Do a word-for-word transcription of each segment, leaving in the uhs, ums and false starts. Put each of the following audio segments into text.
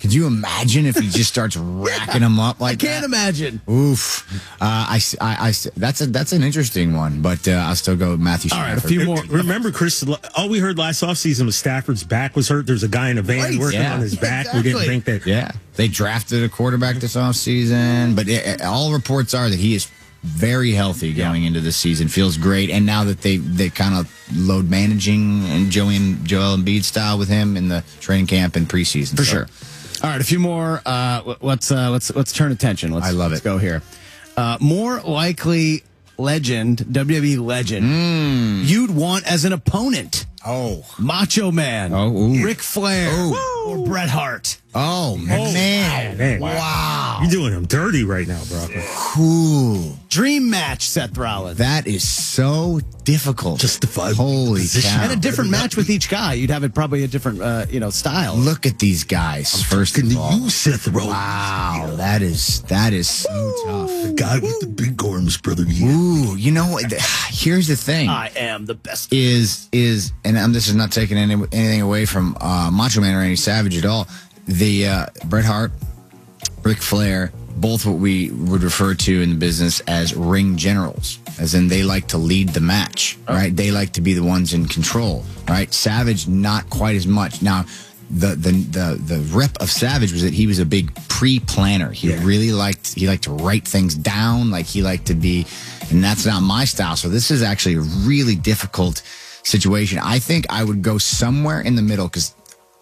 Could you imagine if he just starts racking them up like I can't that? imagine. Oof. Uh, I, I, I, that's a that's an interesting one, but uh, I'll still go with Matthew All Stafford. right, a few more. Remember, Chris, all we heard last offseason was Stafford's back was hurt. There's a guy in a van Right, working yeah. on his back. Exactly. We didn't think that. Yeah, they drafted a quarterback this offseason, but it, all reports are that he is very healthy going into the season. Feels great, and now that they they kind of load managing and Joey and Joel Embiid style with him in the training camp and preseason For so. sure. All right, a few more. Uh, let's uh, let's let's turn attention. Let's, I love let's it. go here. Uh, more likely legend, W W E legend, Mm. you'd want as an opponent. Oh, Macho Man, Oh, ooh. Ric Flair, or Bret Hart. oh man, Man, wow, You're doing him dirty right now, bro. cool. Dream match, Seth Rollins. That is so difficult. Justified Holy position. cow. And a different match with each guy. You'd have it probably a different, uh, you know, style. Look at these guys. First Talking of to all, you, Seth Rollins. wow, that is that is so tough. The guy with the big arms, brother. Ooh, you know what? Here's the thing: I am the best. is is and um, this is not taking any, anything away from uh, Macho Man or Randy Savage at all. The uh, Bret Hart, Ric Flair, both what we would refer to in the business as ring generals, as in they like to lead the match, right? They like to be the ones in control, right? Savage, not quite as much. Now, the the the the rep of Savage was that he was a big pre-planner. He Yeah. really liked he liked to write things down, like he liked to be, and that's not my style. So this is actually a really difficult situation. I think I would go somewhere in the middle because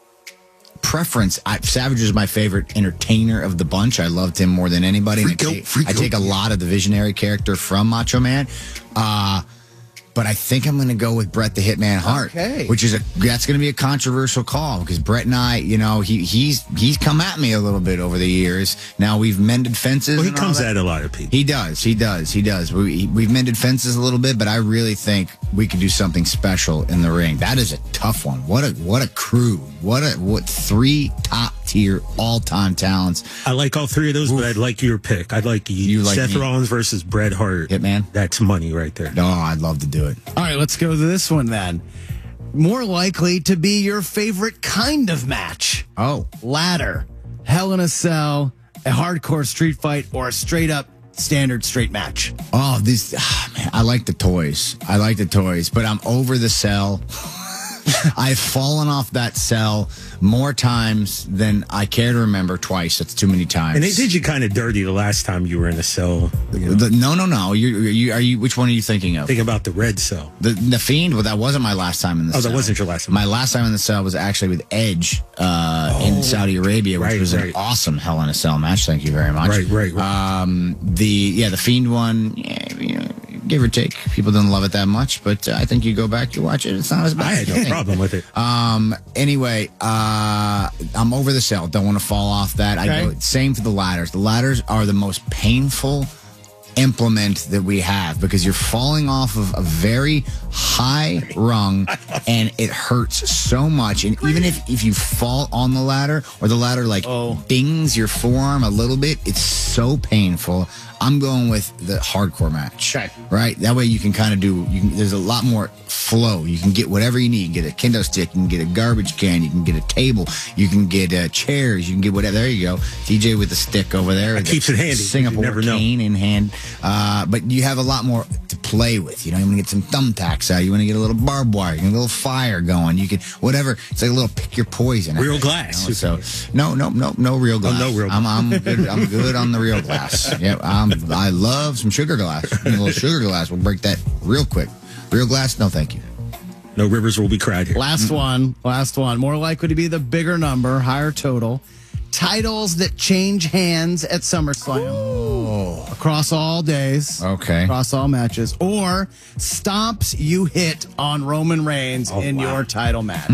preference, I, Savage is my favorite entertainer of the bunch. I loved him more than anybody. Freak And I out, take, freak I take a out. lot of the visionary character from Macho Man. Uh, but I think I'm going to go with Bret the Hitman Hart, Okay. which is a that's going to be a controversial call because Bret and I, you know, he he's he's come at me a little bit over the years. Now we've mended fences. Well, he and all comes that. at a lot of people. He does. He does. He does. We, we've mended fences a little bit, but I really think we could do something special in the ring. That is a tough one. What a what a crew. What a what three top tier all time talents. I like all three of those, but I'd like your pick. I'd like you, You like Seth me. Rollins versus Bret Hart. Hitman? That's money right there. Oh, I'd love to do it. All right, let's go to this one then. More likely to be your favorite kind of match. Oh, Ladder, Hell in a Cell, a hardcore street fight, or a straight up standard straight match. oh, this ah, man. I like the toys. I like the toys, but I'm over the cell. I've fallen off that cell more times than I care to remember. Twice. That's too many times. And they did you kind of dirty the last time you were in a cell. The- no, no, no. You, you are you? Which one are you thinking of? Think about the red cell. The the Fiend. Well, that wasn't my last time in the Oh, cell. that wasn't your last time. My last time in the cell was actually with Edge uh, in Saudi Arabia, which right, was an right. awesome Hell in a Cell match. Thank you very much. Right, right, right. Um, the yeah, the Fiend one. Yeah, you know, give or take. People didn't love it that much, but uh, I think you go back, you watch it. It's not as bad. I had as you no think. problem with it. Um. Anyway, uh, I'm over the cell. Don't want to fall off that. I Okay. go same for the ladders. The ladders are the most painful implement that we have because you're falling off of a very high rung and it hurts so much. And even if, if you fall on the ladder or the ladder like Oh. dings your forearm a little bit, it's so painful. I'm going with the hardcore match. Okay. Right? That way you can kind of do, you can, there's a lot more flow. You can get whatever you need. You can get a kendo stick, you can get a garbage can, you can get a table, you can get uh, chairs, you can get whatever. There you go. D J with the stick over there. That the keeps it handy. Singapore You never know. cane in hand. Uh, but you have a lot more to play with. You know, you want to get some thumbtacks out. You want to get a little barbed wire, you get a little fire going. You can, whatever. It's like a little pick your poison. Real you glass. know? So, no, no, no, no real glass. no real I'm, I'm good. I'm good on the real glass. Yeah, I'm, I love some sugar glass. A little sugar glass will break that real quick. Real glass, no thank you. No rivers will be cried here. Last one, last one. More likely to be the bigger number, higher total. Titles that change hands at SummerSlam. Across all days. Okay. Across all matches. Or stomps you hit on Roman Reigns Oh, in wow. your title match.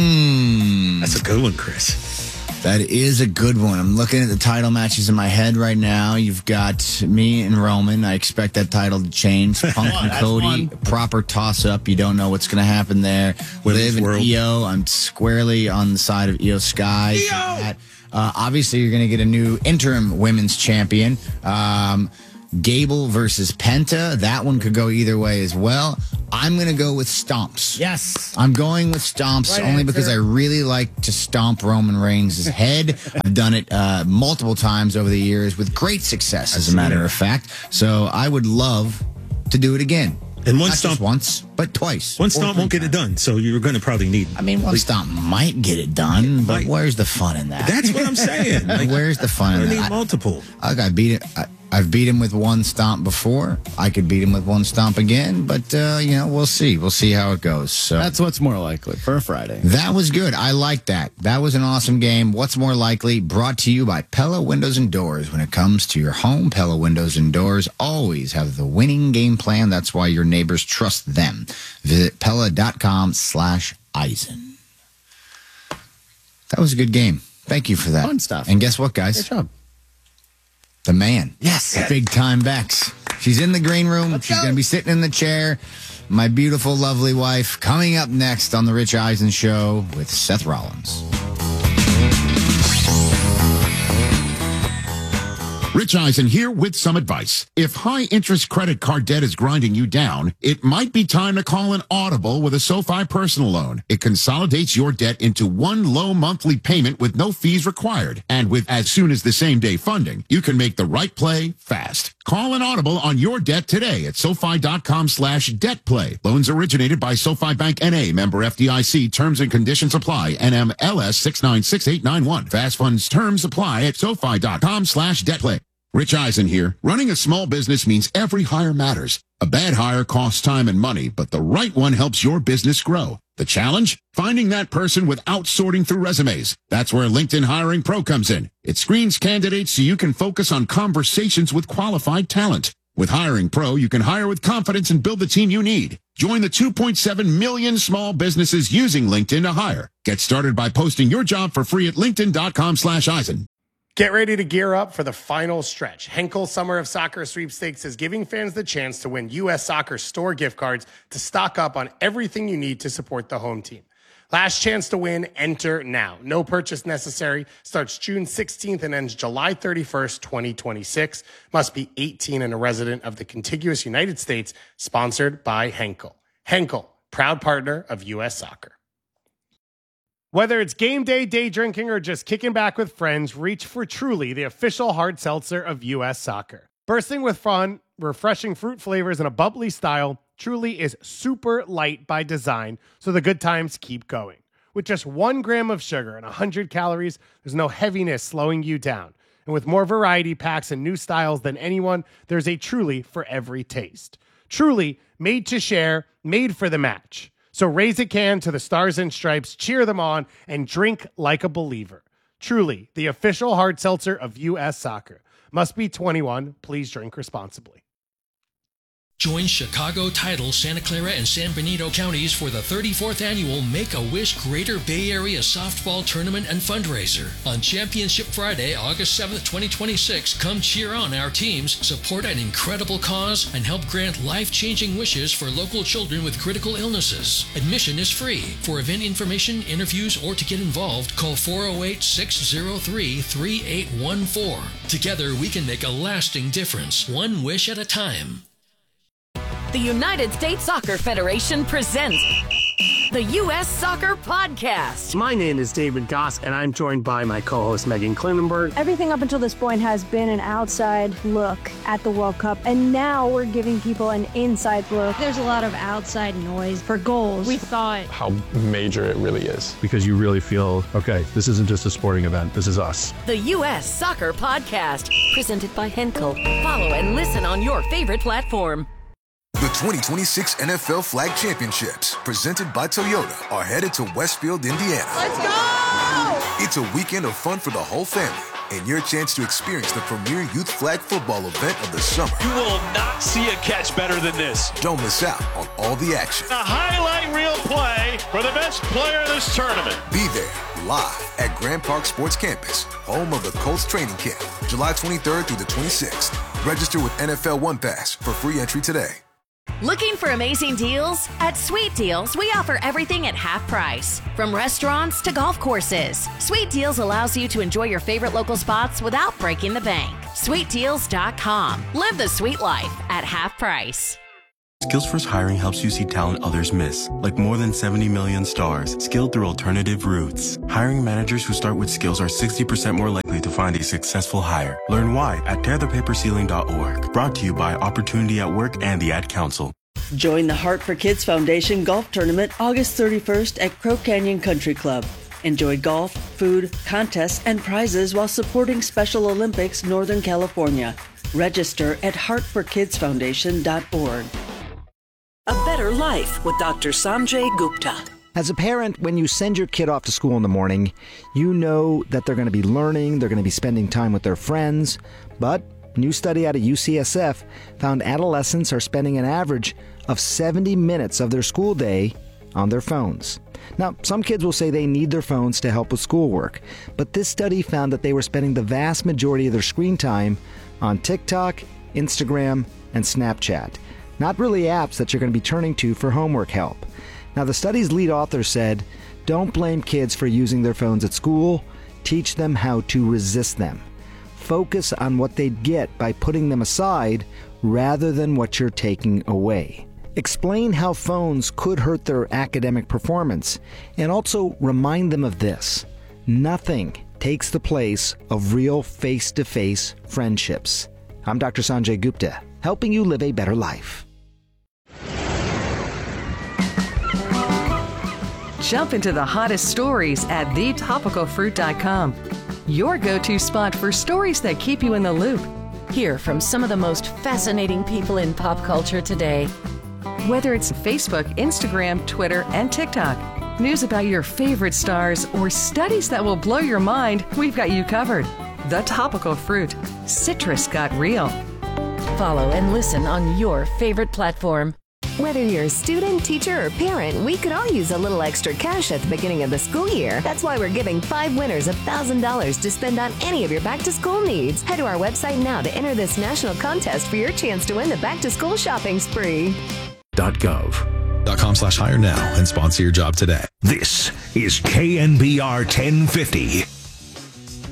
Mm, That's a good one, Chris. that is a good one. I'm looking at the title matches in my head right now. You've got me and Roman. I expect that title to change. Punk and That's Cody, one. proper toss up. You don't know what's going to happen there. Women's Liv and World. E O. I'm squarely on the side of Io Sky. Uh, obviously, you're going to get a new interim women's champion. Um, Gable versus Penta. That one could go either way as well. I'm going to go with Stomps. Yes. I'm going with Stomps Right only answer. because I really like to stomp Roman Reigns' head. I've done it uh, multiple times over the years with great success, as a matter of fact. So I would love to do it again. And one Not stomp, just once, but twice. one Or stomp three won't get it times. done. So you're going to probably need. I mean, one stomp might get it done, but Might. where's the fun in that? That's what I'm saying. Like, Where's the fun I in need that? I, multiple. I got beat it. I, I've beat him with one stomp before. I could beat him with one stomp again, but uh, you know, we'll see. We'll see how it goes. So That's what's more likely for a Friday. that was good. I like that. That was an awesome game. What's more likely? Brought to you by Pella Windows and Doors. When it comes to your home, Pella Windows and Doors always have the winning game plan. That's why your neighbors trust them. Visit Pella.com slash Eisen. That was a good game. Thank you for that. Fun stuff. And guess what, guys? Good job. The man. Yes. Big time Bex. She's in the green room. Let's She's go. going to be sitting in the chair. My beautiful, lovely wife coming up next on The Rich Eisen Show with Seth Rollins. Rich Eisen here with some advice. If high-interest credit card debt is grinding you down, it might be time to call an audible with a SoFi personal loan. It consolidates your debt into one low monthly payment with no fees required. And with as soon as the same-day funding, you can make the right play fast. Call an audible on your debt today at SoFi.com slash debt play. Loans originated by SoFi Bank N A, member F D I C. Terms and conditions apply. N M L S six nine six eight nine one. Fast funds terms apply at SoFi.com slash debt play. Rich Eisen here. Running a small business means every hire matters. A bad hire costs time and money, but the right one helps your business grow. The challenge? Finding that person without sorting through resumes. That's where LinkedIn Hiring Pro comes in. It screens candidates so you can focus on conversations with qualified talent. With Hiring Pro, you can hire with confidence and build the team you need. Join the two point seven million small businesses using LinkedIn to hire. Get started by posting your job for free at linkedin.com slash Eisen. Get ready to gear up for the final stretch. Henkel Summer of Soccer Sweepstakes is giving fans the chance to win U S Soccer store gift cards to stock up on everything you need to support the home team. Last chance to win, enter now. No purchase necessary. Starts June sixteenth and ends July thirty-first, twenty twenty-six. Must be eighteen and a resident of the contiguous United States. Sponsored by Henkel. Henkel, proud partner of U S Soccer. Whether it's game day, day drinking, or just kicking back with friends, reach for Truly, the official hard seltzer of U S Soccer. Bursting with fun, refreshing fruit flavors, and a bubbly style, Truly is super light by design, so the good times keep going. With just one gram of sugar and one hundred calories, there's no heaviness slowing you down. And with more variety packs and new styles than anyone, there's a Truly for every taste. Truly, made to share, made for the match. So raise a can to the Stars and Stripes, cheer them on, and drink like a believer. Truly, the official hard seltzer of U S Soccer. Must be twenty-one. Please drink responsibly. Join Chicago, Tidal, Santa Clara, and San Benito counties for the thirty-fourth annual Make-A-Wish Greater Bay Area Softball Tournament and Fundraiser. On Championship Friday, August seventh, twenty twenty-six, come cheer on our teams, support an incredible cause, and help grant life-changing wishes for local children with critical illnesses. Admission is free. For event information, interviews, or to get involved, call four oh eight, six oh three, three eight one four. Together, we can make a lasting difference, one wish at a time. The United States Soccer Federation presents the U S Soccer Podcast. My name is David Goss, and I'm joined by my co-host Megan Klinenberg. Everything up until this point has been an outside look at the World Cup, and now we're giving people an inside look. There's a lot of outside noise for goals. We thought how major it really is. Because you really feel, okay, this isn't just a sporting event, this is us. The U S Soccer Podcast, presented by Henkel. Follow and listen on your favorite platform. The twenty twenty-six N F L Flag Championships, presented by Toyota, are headed to Westfield, Indiana. Let's go! It's a weekend of fun for the whole family and your chance to experience the premier youth flag football event of the summer. You will not see a catch better than this. Don't miss out on all the action. A highlight reel play for the best player of this tournament. Be there live at Grand Park Sports Campus, home of the Colts training camp, July twenty-third through the twenty-sixth. Register with N F L One Pass for free entry today. Looking for amazing deals? At Sweet Deals, we offer everything at half price. From restaurants to golf courses, Sweet Deals allows you to enjoy your favorite local spots without breaking the bank. sweet deals dot com. Live the sweet life at half price. Skillsforce Hiring helps you see talent others miss, like more than seventy million stars, skilled through alternative routes. Hiring managers who start with skills are sixty percent more likely to find a successful hire. Learn why at tear the paper ceiling dot org. Brought to you by Opportunity at Work and the Ad Council. Join the Heart for Kids Foundation Golf Tournament August thirty-first at Crow Canyon Country Club. Enjoy golf, food, contests, and prizes while supporting Special Olympics Northern California. Register at heart for kids foundation dot org. A Better Life with Doctor Sanjay Gupta. As a parent, when you send your kid off to school in the morning, you know that they're going to be learning, they're going to be spending time with their friends. But a new study out of U C S F found adolescents are spending an average of seventy minutes of their school day on their phones. Now, some kids will say they need their phones to help with schoolwork, but this study found that they were spending the vast majority of their screen time on TikTok, Instagram, and Snapchat. Not really apps that you're going to be turning to for homework help. Now, the study's lead author said, don't blame kids for using their phones at school. Teach them how to resist them. Focus on what they'd get by putting them aside rather than what you're taking away. Explain how phones could hurt their academic performance, and also remind them of this. Nothing takes the place of real face-to-face friendships. I'm Doctor Sanjay Gupta, helping you live a better life. Jump into the hottest stories at the topical fruit dot com. Your go-to spot for stories that keep you in the loop. Hear from some of the most fascinating people in pop culture today. Whether it's Facebook, Instagram, Twitter, and TikTok, news about your favorite stars, or studies that will blow your mind, we've got you covered. The Topical Fruit. Citrus got real. Follow and listen on your favorite platform. Whether you're a student, teacher, or parent, we could all use a little extra cash at the beginning of the school year. That's why we're giving five winners one thousand dollars to spend on any of your back-to-school needs. Head to our website now to enter this national contest for your chance to win the back-to-school shopping spree. .gov. Dot com slash hire now and sponsor your job today. This is K N B R ten fifty.